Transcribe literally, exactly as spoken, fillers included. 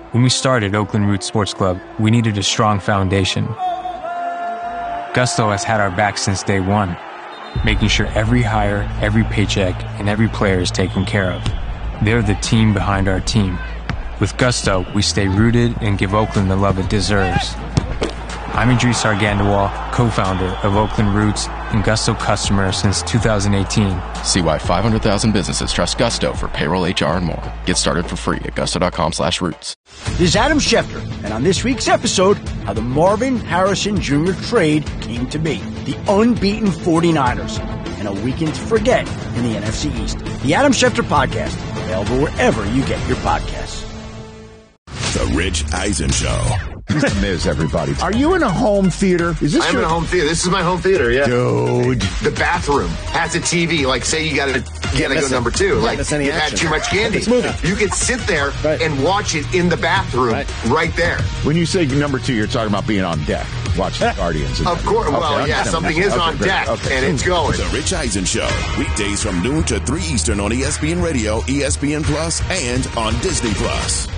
When we started Oakland Roots Sports Club, we needed a strong foundation. Gusto has had our back since day one, making sure every hire, every paycheck, and every player is taken care of. They're the team behind our team. With Gusto, we stay rooted and give Oakland the love it deserves. I'm Idris Argandawal, co-founder of Oakland Roots and Gusto customer since two thousand eighteen. See why five hundred thousand businesses trust Gusto for payroll, H R, and more. Get started for free at gusto.com slash roots. This is Adam Schefter, and on this week's episode, how the Marvin Harrison Junior trade came to be. The unbeaten forty-niners, and a weekend to forget in the N F C East. The Adam Schefter Podcast, available wherever you get your podcasts. The Rich Eisen Show. Mister Miz, everybody. Are you in a home theater? Is this I'm your... in a home theater. This is my home theater, yeah. Dude. The bathroom has a T V. Like, say you got to get go number two. Like, you've had too much candy. You could sit there right. and watch it in the bathroom right. right there. When you say number two, you're talking about being on deck. Watch the Guardians. Of course. Okay, well, yeah, something is okay, on great. deck, okay. and it's going. The Rich Eisen Show. Weekdays from noon to three Eastern on E S P N Radio, E S P N Plus, and on Disney Plus.